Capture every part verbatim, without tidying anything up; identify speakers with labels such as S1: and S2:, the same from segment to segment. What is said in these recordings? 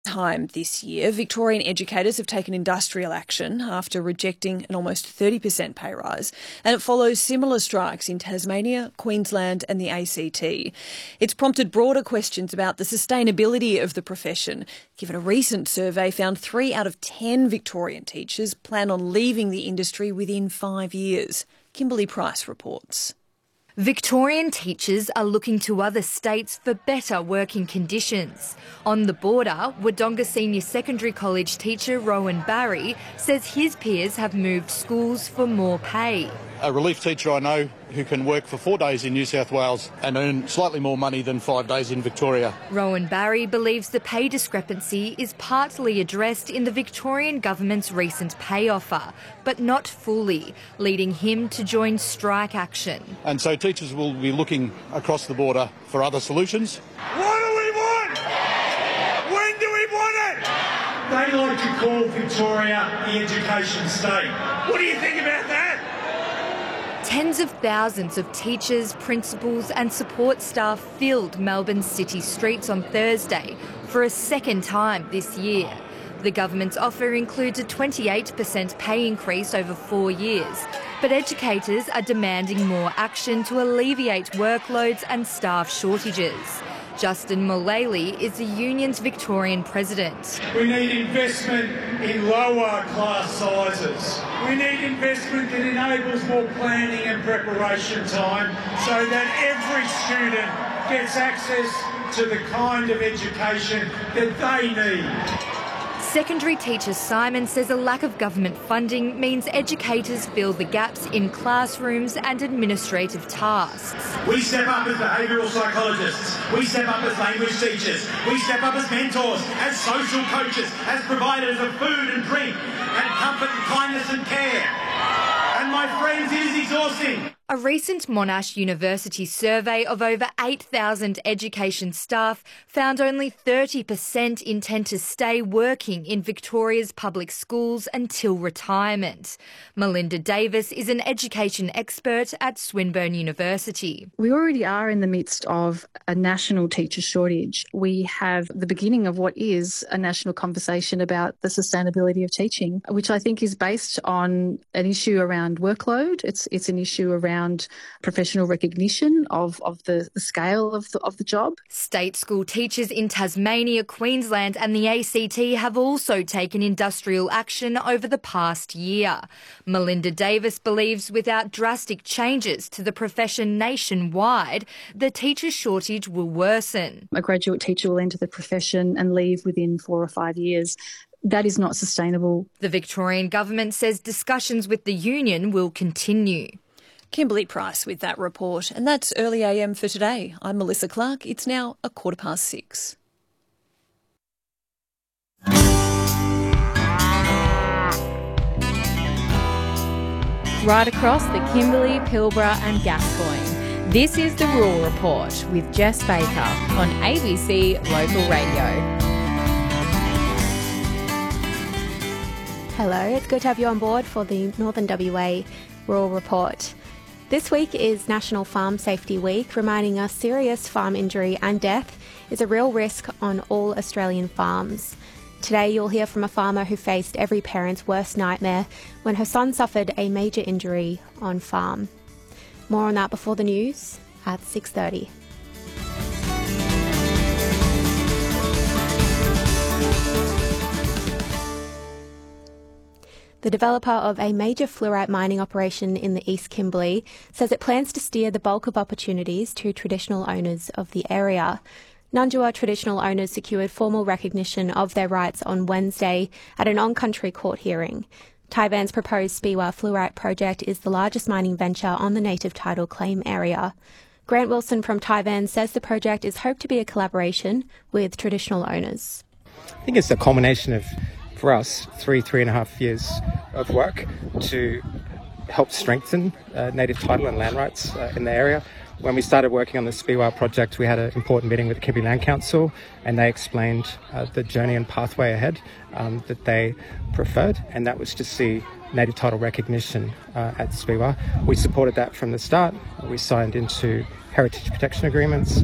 S1: Time this year, Victorian educators have taken industrial action after rejecting an almost thirty percent pay rise, and it follows similar strikes in Tasmania, Queensland and the A C T. It's prompted broader questions about the sustainability of the profession, given a recent survey found three out of ten Victorian teachers plan on leaving the industry within five years. Kimberly Price reports.
S2: Victorian teachers are looking to other states for better working conditions. On the border, Wodonga Senior Secondary College teacher Rowan Barry says his peers have moved schools for more pay.
S3: A relief teacher I know who can work for four days in New South Wales and earn slightly more money than five days in Victoria.
S2: Rowan Barry believes the pay discrepancy is partly addressed in the Victorian government's recent pay offer, but not fully, leading him to join strike action.
S3: And so teachers will be looking across the border for other solutions.
S4: What do we want? When do we want it? They like to call Victoria the education state. What do you think about that?
S2: Tens of thousands of teachers, principals and support staff filled Melbourne's city streets on Thursday for a second time this year. The government's offer includes a twenty-eight percent pay increase over four years, but educators are demanding more action to alleviate workloads and staff shortages. Justin Mullally is the union's Victorian president.
S4: We need investment in lower class sizes. We need investment that enables more planning and preparation time so that every student gets access to the kind of education that they need.
S2: Secondary teacher Simon says a lack of government funding means educators fill the gaps in classrooms and administrative tasks.
S4: We step up as behavioural psychologists, we step up as language teachers, we step up as mentors, as social coaches, as providers of food and drink, and comfort and kindness and care. And my friends, it is exhausting.
S2: A recent Monash University survey of over eight thousand education staff found only thirty percent intend to stay working in Victoria's public schools until retirement. Melinda Davis is an education expert at Swinburne University.
S5: We already are in the midst of a national teacher shortage. We have the beginning of what is a national conversation about the sustainability of teaching, which I think is based on an issue around workload. It's it's an issue around professional recognition of, of the, the scale of the, of the job.
S2: State school teachers in Tasmania, Queensland and the A C T have also taken industrial action over the past year. Melinda Davis believes without drastic changes to the profession nationwide, the teacher shortage will worsen.
S5: A graduate teacher will enter the profession and leave within four or five years. That is not sustainable.
S2: The Victorian government says discussions with the union will continue.
S1: Kimberly Price with that report. And that's Early A M for today. I'm Melissa Clark. It's now a quarter past six.
S6: Right across the Kimberley, Pilbara and Gascoyne. This is the Rural Report with Jess Baker on A B C Local Radio.
S7: Hello, it's good to have you on board for the Northern W A Rural Report. This week is National Farm Safety Week, reminding us serious farm injury and death is a real risk on all Australian farms. Today you'll hear from a farmer who faced every parent's worst nightmare when her son suffered a major injury on farm. More on that before the news at six thirty. The developer of a major fluorite mining operation in the East Kimberley says it plans to steer the bulk of opportunities to traditional owners of the area. Nundjua traditional owners secured formal recognition of their rights on Wednesday at an on-country court hearing. Taiwan's proposed Speewah fluorite project is the largest mining venture on the native title claim area. Grant Wilson from Taiwan says the project is hoped to be a collaboration with traditional owners.
S8: I think it's a culmination of, for us, three, three and a half years of work to help strengthen uh, native title and land rights uh, in the area. When we started working on the Speewah project, we had an important meeting with the Kimberley Land Council, and they explained uh, the journey and pathway ahead um, that they preferred, and that was to see native title recognition uh, at Speewah. We supported that from the start. We signed into heritage protection agreements,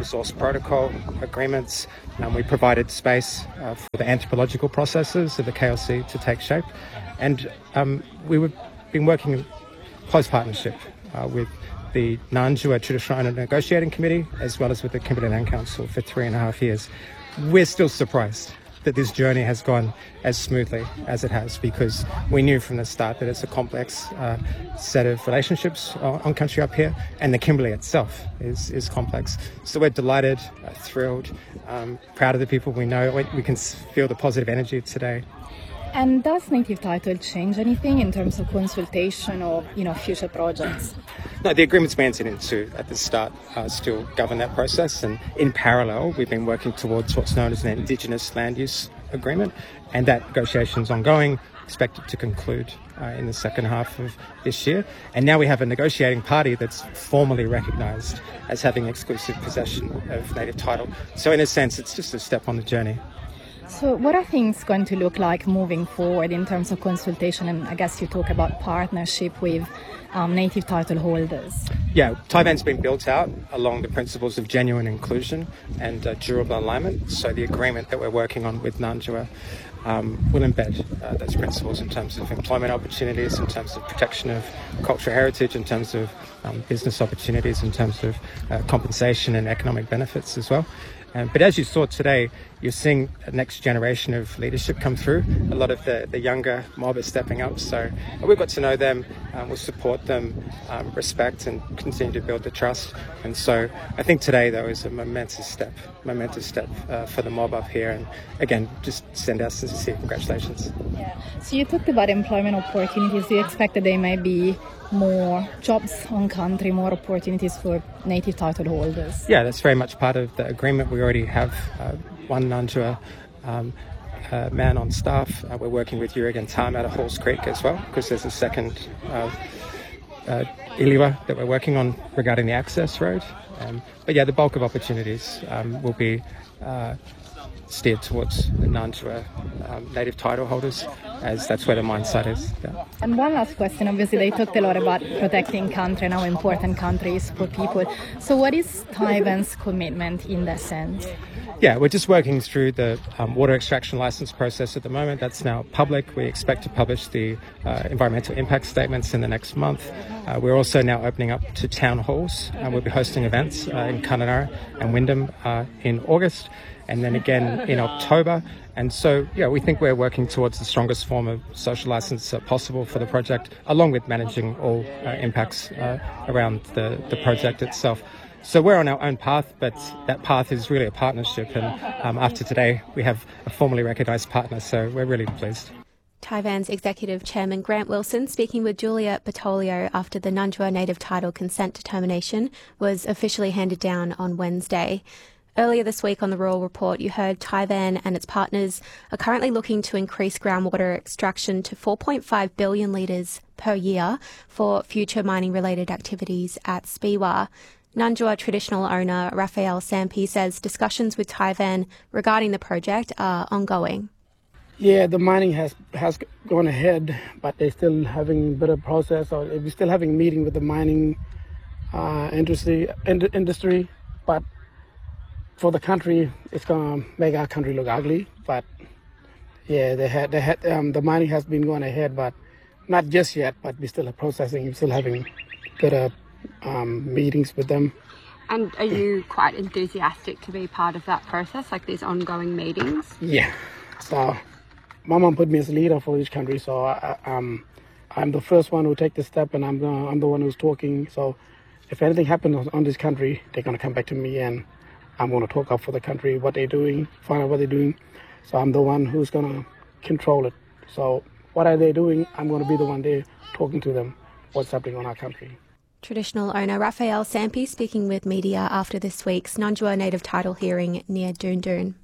S8: resource protocol agreements, and we provided space uh, for the anthropological processes of the K L C to take shape. And um, we were been working in close partnership uh, with the Nganjuwarr Traditional Owner Negotiating Committee, as well as with the Kimberley Land Council for three and a half years. We're still surprised that this journey has gone as smoothly as it has, because we knew from the start that it's a complex uh, set of relationships on country up here, and the Kimberley itself is, is complex. So we're delighted, uh, thrilled, um, proud of the people we know. We, we can feel the positive energy today.
S9: And does native title change anything in terms of consultation or, you know, future projects?
S8: No, the agreements we entered into at the start uh, still govern that process, and in parallel we've been working towards what's known as an Indigenous Land Use Agreement, and that negotiation is ongoing, expected to conclude uh, in the second half of this year. And now we have a negotiating party that's formally recognised as having exclusive possession of native title. So in a sense, it's just a step on the journey.
S9: So what are things going to look like moving forward in terms of consultation? And I guess you talk about partnership with um, native title holders.
S8: Yeah, Taivan's been built out along the principles of genuine inclusion and uh, durable alignment. So the agreement that we're working on with Nganjuwarr um, will embed uh, those principles in terms of employment opportunities, in terms of protection of cultural heritage, in terms of um, business opportunities, in terms of uh, compensation and economic benefits as well. Um, but as you saw today, you're seeing a next generation of leadership come through. A lot of the, the younger mob is stepping up. So we've got to know them, um, we'll support them, um, respect and continue to build the trust. And so I think today, though, is a momentous step, momentous step uh, for the mob up here. And again, just send our sincere congratulations.
S9: Yeah. So you talked about employment opportunities. Do you expect that there may be more jobs on country, more opportunities for native title holders?
S8: Yeah, that's very much part of the agreement. We already have uh, one Nganjuwarr um, uh, man on staff. Uh, we're working with Urigan Tam out of Halls Creek as well, because there's a second uh, uh, Iliwa that we're working on regarding the access road. Um, but yeah, the bulk of opportunities um, will be uh, steered towards the Nganjuwarr um, native title holders, as that's where the mine site is. Yeah.
S9: And one last question, obviously they talked a lot about protecting country and how important country is for people. So what is Taivan's commitment in that sense?
S8: Yeah, we're just working through the um, water extraction license process at the moment. That's now public. We expect to publish the uh, environmental impact statements in the next month. Uh, we're also now opening up to town halls, and we'll be hosting events uh, in Kununurra and Wyndham uh, in August, and then again in October. And so, yeah, we think we're working towards the strongest form of social license uh, possible for the project, along with managing all uh, impacts uh, around the, the project itself. So we're on our own path, but that path is really a partnership. And um, after today, we have a formally recognised partner, so we're really pleased.
S7: Taivan's Executive Chairman Grant Wilson speaking with Julia Bertoglio after the Nganjuwarr native title consent determination was officially handed down on Wednesday. Earlier this week on the Rural Report, you heard Taivan and its partners are currently looking to increase groundwater extraction to four point five billion litres per year for future mining-related activities at Speewah. Nganjuwarr traditional owner Raphael Sampi says discussions with Taivan regarding the project are ongoing.
S10: Yeah, the mining has has gone ahead, but they're still having a bit of process, or we're still having a meeting with the mining uh, industry, ind- industry, but for the country, it's gonna make our country look ugly. But yeah, they had they had um, the mining has been going ahead, but not just yet. But we're still processing, we're still having good uh, um, meetings with them.
S11: And are you quite enthusiastic to be part of that process, like these ongoing meetings?
S10: Yeah. So my mom put me as a leader for each country, so I, um, I'm the first one who take the step, and I'm the I'm the one who's talking. So if anything happens on this country, they're gonna come back to me, and I'm going to talk up for the country, what they're doing, find out what they're doing. So I'm the one who's going to control it. So what are they doing? I'm going to be the one there talking to them, what's happening on our country.
S7: Traditional owner Raphael Sampi speaking with media after this week's Nganjuwarr native title hearing near Doon Doon.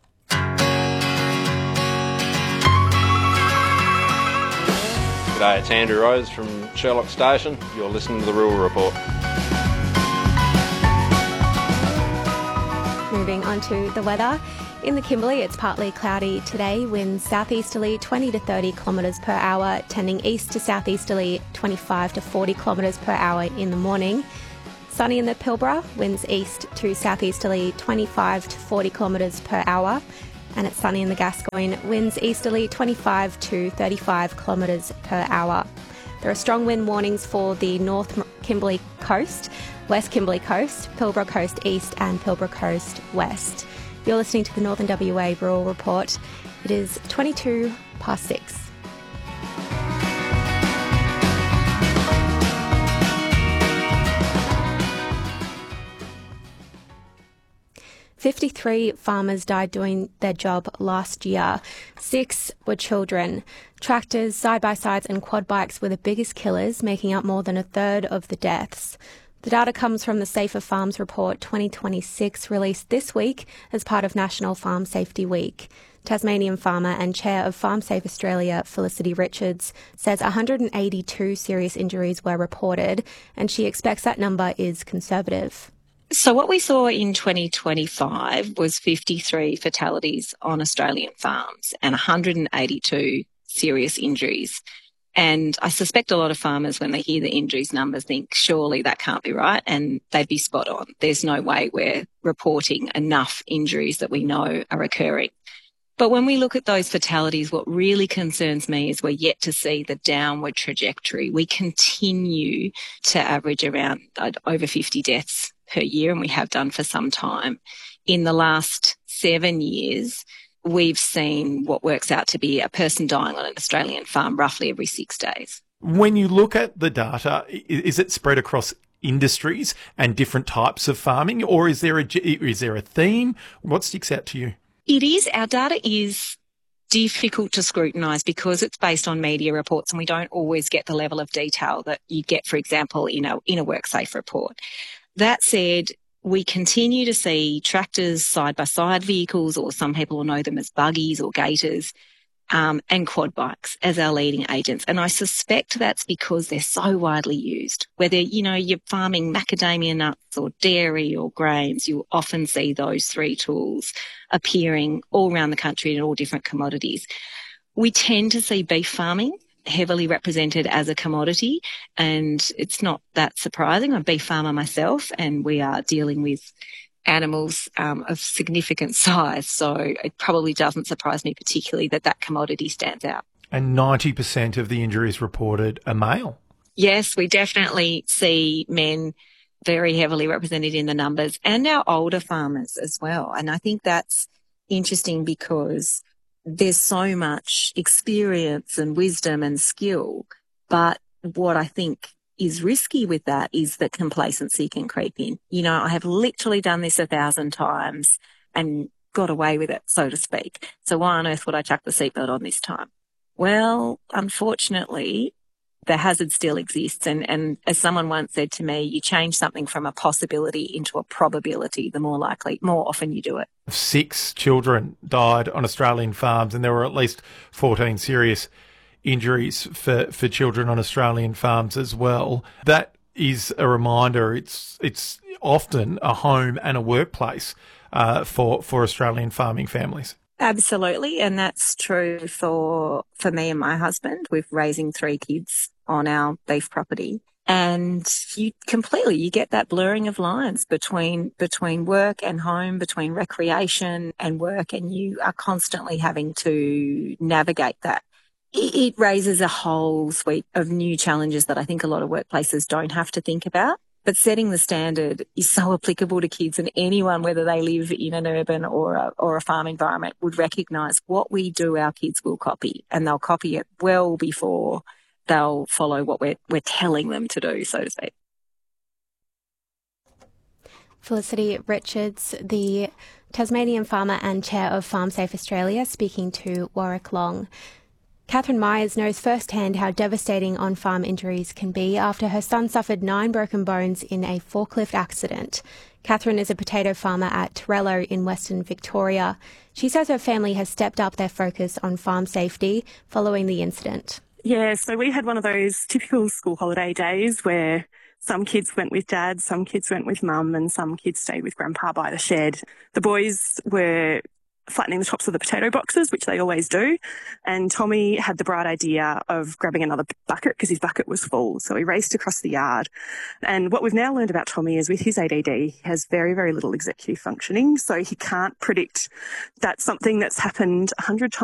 S12: G'day, it's Andrew Rose from Sherlock Station. You're listening to the Rural Report.
S7: Moving on to the weather. In the Kimberley, it's partly cloudy today, winds southeasterly twenty to thirty kilometres per hour, tending east to southeasterly twenty-five to forty kilometres per hour in the morning. Sunny in the Pilbara, winds east to southeasterly twenty-five to forty kilometres per hour. And it's sunny in the Gascoyne, winds easterly twenty-five to thirty-five kilometres per hour. There are strong wind warnings for the North Kimberley coast, West Kimberley coast, Pilbara coast east and Pilbara coast west. You're listening to the Northern W A Rural Report. It is twenty-two past six. fifty-three farmers died doing their job last year. Six were children. Tractors, side-by-sides and quad bikes were the biggest killers, making up more than a third of the deaths. The data comes from the Safer Farms Report twenty twenty-six, released this week as part of National Farm Safety Week. Tasmanian farmer and chair of FarmSafe Australia, Felicity Richards, says one hundred eighty-two serious injuries were reported, and she expects that number is conservative.
S13: So what we saw in twenty twenty-five was fifty-three fatalities on Australian farms and one hundred eighty-two serious injuries. And I suspect a lot of farmers, when they hear the injuries numbers, think surely that can't be right, and they'd be spot on. There's no way we're reporting enough injuries that we know are occurring. But when we look at those fatalities, what really concerns me is we're yet to see the downward trajectory. We continue to average around uh, over fifty deaths per year, and we have done for some time. In the last seven years, we've seen what works out to be a person dying on an Australian farm roughly every six days.
S14: When you look at the data, is it spread across industries and different types of farming, or is there a, is there a theme? What sticks out to you?
S13: It is. Our data is difficult to scrutinise because it's based on media reports, and we don't always get the level of detail that you get, for example, in a, in a WorkSafe report. That said, we continue to see tractors, side-by-side vehicles, or some people will know them as buggies or gators, um, and quad bikes as our leading agents. And I suspect that's because they're so widely used. Whether, you know, you're farming macadamia nuts or dairy or grains, you'll often see those three tools appearing all around the country in all different commodities. We tend to see beef farming heavily represented as a commodity, and it's not that surprising. I'm a beef farmer myself, and we are dealing with animals um, of significant size, so it probably doesn't surprise me particularly that that commodity stands out.
S14: And ninety percent of the injuries reported are male.
S13: Yes, we definitely see men very heavily represented in the numbers, and our older farmers as well. And I think that's interesting because there's so much experience and wisdom and skill, but what I think is risky with that is that complacency can creep in. You know, I have literally done this a thousand times and got away with it, so to speak. So why on earth would I chuck the seatbelt on this time? Well, unfortunately, the hazard still exists. And, and as someone once said to me, you change something from a possibility into a probability, the more likely, more often you do it.
S14: Six children died on Australian farms, and there were at least fourteen serious injuries for, for children on Australian farms as well. That is a reminder. It's it's often a home and a workplace uh, for for Australian farming families.
S13: Absolutely, and that's true for for me and my husband. We're raising three kids on our beef property, and you completely you get that blurring of lines between between work and home, between recreation and work, and you are constantly having to navigate that. It raises a whole suite of new challenges that I think a lot of workplaces don't have to think about. But setting the standard is so applicable to kids, and anyone, whether they live in an urban or a, or a farm environment, would recognise what we do, our kids will copy, and they'll copy it well before they'll follow what we're, we're telling them to do, so to speak.
S7: Felicity Richards, the Tasmanian farmer and chair of FarmSafe Australia, speaking to Warwick Long. Catherine Myers knows firsthand how devastating on-farm injuries can be after her son suffered nine broken bones in a forklift accident. Catherine is a potato farmer at Torello in Western Victoria. She says her family has stepped up their focus on farm safety following the incident.
S15: Yeah, so we had one of those typical school holiday days where some kids went with dad, some kids went with mum, and some kids stayed with grandpa by the shed. The boys were flattening the tops of the potato boxes, which they always do. And Tommy had the bright idea of grabbing another bucket because his bucket was full. So he raced across the yard. And what we've now learned about Tommy is with his A D D, he has very, very little executive functioning. So he can't predict that something that's happened a hundred times